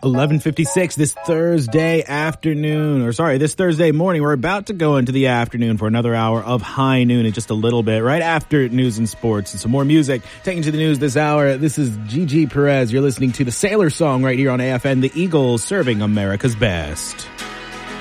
11:56 this Thursday morning. We're about to go into the afternoon for another hour of High Noon in just a little bit, right after news and sports and some more music. Taking to the news this hour, this is Gigi Perez. You're listening to the Sailor Song right here on AFN, the Eagles serving America's best.